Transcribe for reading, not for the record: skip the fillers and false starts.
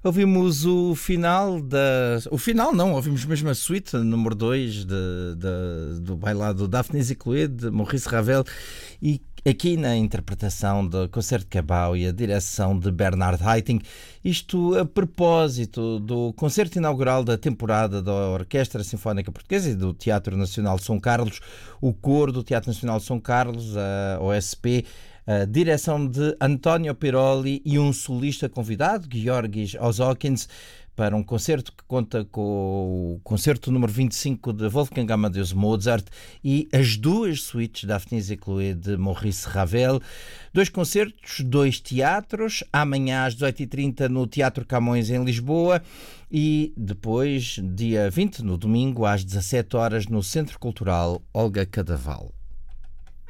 Ouvimos o final O final não, ouvimos mesmo a suíte número 2 do bailado Daphnis e Chloé, de Maurice Ravel, e aqui na interpretação do Concerto de Cabau e a direção de Bernard Haitink, isto a propósito do concerto inaugural da temporada da Orquestra Sinfónica Portuguesa e do Teatro Nacional de São Carlos, o coro do Teatro Nacional de São Carlos, a OSP, a direção de António Piroli e um solista convidado, Georgis Ozokins, para um concerto que conta com o concerto número 25 de Wolfgang Amadeus Mozart e as duas suítes Daphnis e Chloé de Maurice Ravel. 2 concertos, 2 teatros, amanhã às 18h30 no Teatro Camões em Lisboa e depois, dia 20, no domingo, às 17 horas no Centro Cultural Olga Cadaval.